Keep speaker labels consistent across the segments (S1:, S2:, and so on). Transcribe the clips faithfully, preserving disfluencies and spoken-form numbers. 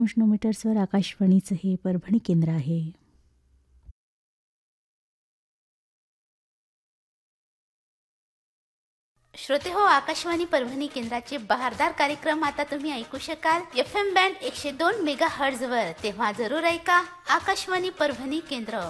S1: उष्णोमीटर्सवर आकाशवाणीचं हे परभणी केंद्र आहे.
S2: श्रोते हो, आकाशवाणी परभणी केंद्राचे बहारदार कार्यक्रम आता तुम्ही ऐकू शकाल एफ एम बँड एकशे दोन मेगा हर्ट्झ वर. तेव्हा जरूर ऐका आकाशवाणी परभणी केंद्र.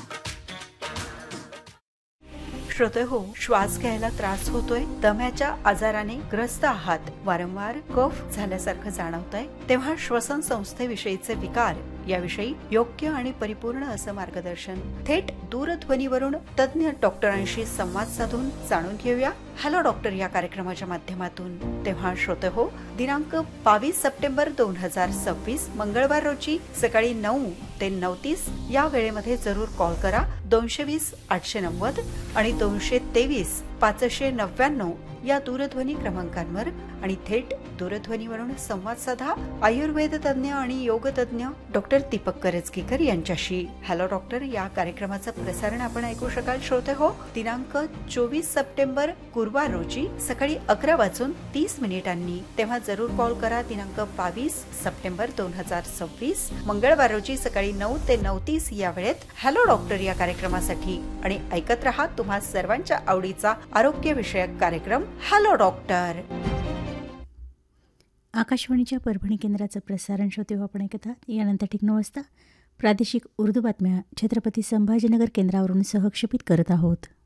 S3: श्रोते हो, श्वास घ्यायला त्रास होतोय, दम्याच्या आजाराने ग्रस्त आहात, वारंवार कफ झाल्यासारखं जाणवतंय, तेव्हा श्वसन संस्थेविषयीचे विकार याविषयी योग्य आणि परिपूर्ण असं मार्गदर्शन थेट दूरध्वनीवरून तज्ञ डॉक्टरांशी संवाद साधून जाणून घेऊया हॅलो डॉक्टर या कार्यक्रमाच्या माध्यमातून. तेव्हा श्रोते हो, दिनांक बावीस सप्टेंबर दोन हजार सव्वीस मंगळवार रोजी सकाळी नऊ ते नऊ तीस या वेळेमध्ये जरूर कॉल करा. दोनशे वीस आठशे नव्वद आणि दोनशे तेवीस पाचशे नव्याण्णव या दूरध्वनी क्रमांकांवर आणि थेट दूरध्वनीवरून संवाद साधा आयुर्वेद तज्ञ आणि योग तज्ञ डॉक्टर दीपक करजगीकर यांच्याशी. हॅलो डॉक्टर या कार्यक्रमाचं प्रसारण आपण ऐकू शकाल श्रोते हो, दिनांक चोवीस सप्टेंबर गुरुवार रोजी सकाळी अकरा वाजून तीस मिनिटांनी. तेव्हा जरूर कॉल करा. दिनांक बावीस सप्टेंबर दोन हजार सव्वीस मंगळवार रोजी सकाळी नऊ ते नऊ तीस या वेळेत हॅलो डॉक्टर या कार्यक्रमासाठी. आणि ऐकत रहा तुम्हा सर्वांच्या आवडीचा आरोग्य विषयक कार्यक्रम हॅलो डॉक्टर.
S1: आकाशवाणीच्या परभणी केंद्राचं प्रसारण श्रोते हो आपण ऐकत आहात. यानंतर ठीक नऊ वाजता प्रादेशिक उर्दू बातम्या छत्रपती संभाजीनगर केंद्रावरून सहक्षेपित करत आहोत.